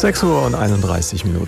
6:31 Uhr.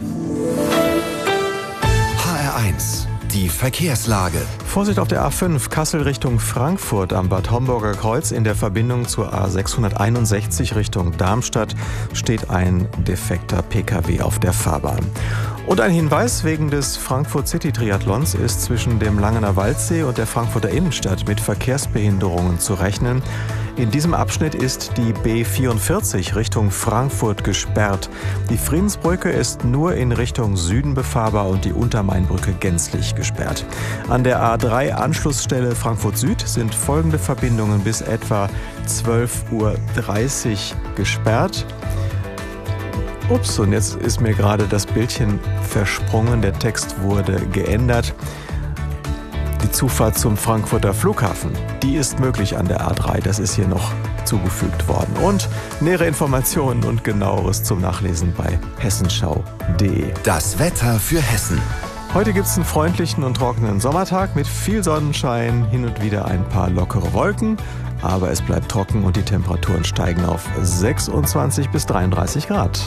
HR1, die Verkehrslage. Vorsicht auf der A5 Kassel Richtung Frankfurt am Bad Homburger Kreuz. In der Verbindung zur A661 Richtung Darmstadt steht ein defekter Pkw auf der Fahrbahn. Und ein Hinweis: Wegen des Frankfurt-City-Triathlons ist zwischen dem Langener Waldsee und der Frankfurter Innenstadt mit Verkehrsbehinderungen zu rechnen. In diesem Abschnitt ist die B44 Richtung Frankfurt gesperrt. Die Friedensbrücke ist nur in Richtung Süden befahrbar und die Untermainbrücke gänzlich gesperrt. An der A3 Anschlussstelle Frankfurt Süd sind folgende Verbindungen bis etwa 12:30 Uhr gesperrt. Ups, und jetzt ist mir gerade das Bildchen versprungen. Der Text wurde geändert. Die Zufahrt zum Frankfurter Flughafen, die ist möglich an der A3. Das ist hier noch zugefügt worden. Und nähere Informationen und Genaueres zum Nachlesen bei hessenschau.de. Das Wetter für Hessen. Heute gibt es einen freundlichen und trockenen Sommertag mit viel Sonnenschein, hin und wieder ein paar lockere Wolken. Aber es bleibt trocken und die Temperaturen steigen auf 26 bis 33 Grad.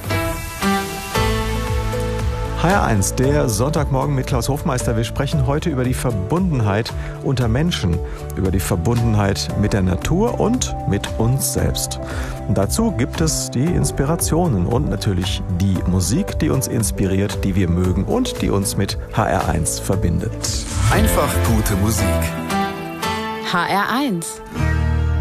HR1, der Sonntagmorgen mit Klaus Hofmeister. Wir sprechen heute über die Verbundenheit unter Menschen, über die Verbundenheit mit der Natur und mit uns selbst. Und dazu gibt es die Inspirationen und natürlich die Musik, die uns inspiriert, die wir mögen und die uns mit HR1 verbindet. Einfach gute Musik. HR1